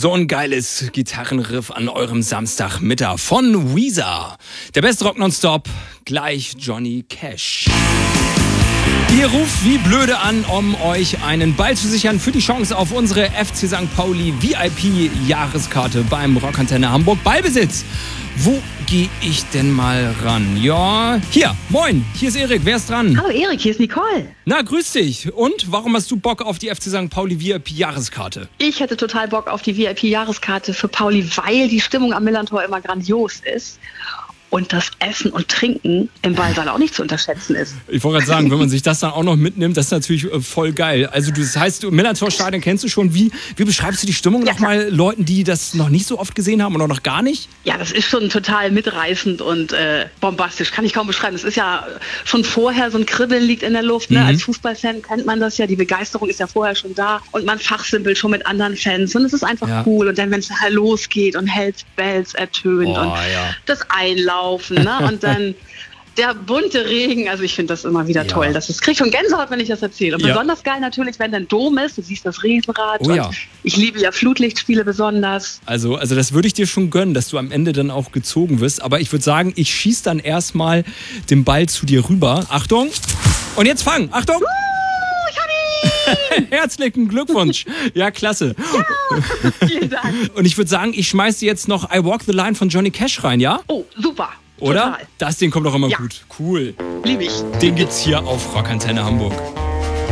So ein geiles Gitarrenriff an eurem Samstagmittag von Weezer. Der beste Rock nonstop, gleich Johnny Cash. Ihr ruft wie blöde an, um euch einen Ball zu sichern für die Chance auf unsere FC St. Pauli VIP-Jahreskarte beim Rockantenne Hamburg. Ballbesitz. Wo gehe ich denn mal ran? Ja, hier, moin, hier ist Erik, wer ist dran? Hallo Erik, hier ist Nicole. Na, grüß dich. Und, warum hast du Bock auf die FC St. Pauli VIP-Jahreskarte? Ich hätte total Bock auf die VIP-Jahreskarte für Pauli, weil die Stimmung am Millerntor immer grandios ist. Und das Essen und Trinken im Ballsaal auch nicht zu unterschätzen ist. Ich wollte gerade sagen, wenn man sich das dann auch noch mitnimmt, das ist natürlich voll geil. Also das heißt, Millerntor-Stadion kennst du schon. Wie beschreibst du die Stimmung nochmal Leuten, die das noch nicht so oft gesehen haben oder noch gar nicht? Ja, das ist schon total mitreißend und bombastisch. Kann ich kaum beschreiben. Es ist ja schon vorher, so ein Kribbeln liegt in der Luft. Ne? Als Fußballfan kennt man das ja. Die Begeisterung ist ja vorher schon da. Und man fachsimpelt schon mit anderen Fans. Und es ist einfach cool. Und dann, wenn es losgeht und Hells Bells ertönt und das Einlaufen. Ne? Und dann der bunte Regen, also ich finde das immer wieder toll. Das kriege schon Gänsehaut, wenn ich das erzähle. Und besonders geil natürlich, wenn dann Dom ist, du siehst das Riesenrad. Oh, ja. Ich liebe ja Flutlichtspiele besonders. Also das würde ich dir schon gönnen, dass du am Ende dann auch gezogen wirst. Aber ich würde sagen, ich schieße dann erstmal den Ball zu dir rüber. Achtung! Und jetzt fang! Achtung! Herzlichen Glückwunsch. Ja, klasse. Ja, vielen Dank. Und ich würde sagen, ich schmeiße jetzt noch I Walk the Line von Johnny Cash rein, ja? Oh, super. Oder? Total. Das Ding kommt doch immer gut. Cool. Liebe ich. Den gibt's hier auf Rockantenne Hamburg.